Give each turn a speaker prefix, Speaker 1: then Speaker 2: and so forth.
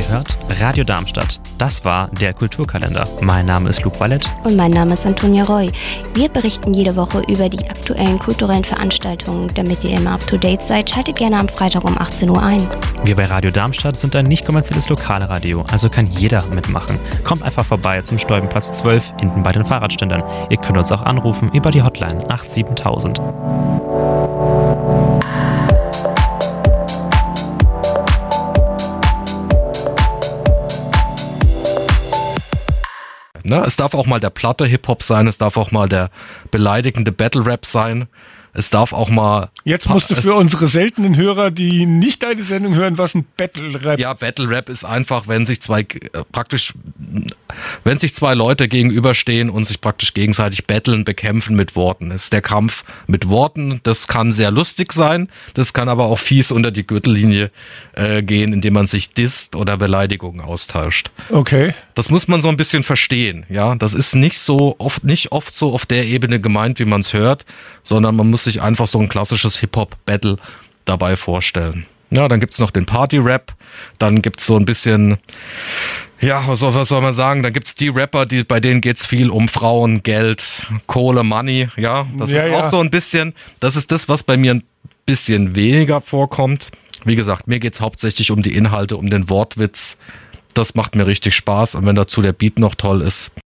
Speaker 1: gehört Radio Darmstadt. Das war der Kulturkalender. Mein Name ist Luc Wallet.
Speaker 2: Und mein Name ist Antonia Roy. Wir berichten jede Woche über die aktuellen kulturellen Veranstaltungen. Damit ihr immer up-to-date seid, schaltet gerne am Freitag um 18 Uhr ein.
Speaker 1: Wir bei Radio Darmstadt sind ein nicht kommerzielles Lokalradio, also kann jeder mitmachen. Kommt einfach vorbei zum Stolbenplatz 12, hinten bei den Fahrradständern. Ihr könnt uns auch anrufen über die Hotline 87000.
Speaker 3: Es darf auch mal der platte Hip-Hop sein, es darf auch mal der beleidigende Battle-Rap sein. Es darf auch mal...
Speaker 4: Jetzt musst du für unsere seltenen Hörer, die nicht deine Sendung hören, was ein Battle-Rap ist.
Speaker 3: Ja, Battle-Rap ist einfach, wenn sich zwei Leute gegenüberstehen und sich praktisch gegenseitig battlen, bekämpfen mit Worten. Das ist der Kampf mit Worten. Das kann sehr lustig sein, das kann aber auch fies unter die Gürtellinie gehen, indem man sich disst oder Beleidigungen austauscht.
Speaker 4: Okay.
Speaker 3: Das muss man so ein bisschen verstehen, ja. Das ist nicht oft so auf der Ebene gemeint, wie man es hört, sondern man muss sich einfach so ein klassisches Hip-Hop-Battle dabei vorstellen. Ja, dann gibt's noch den Party-Rap, dann gibt's so ein bisschen, ja, was soll man sagen, dann gibt's die Rapper, bei denen geht's viel um Frauen, Geld, Kohle, Money, ja. Das ist auch so ein bisschen, das ist das, was bei mir ein bisschen weniger vorkommt. Wie gesagt, mir geht's hauptsächlich um die Inhalte, um den Wortwitz. Das macht mir richtig Spaß und wenn dazu der Beat noch toll ist,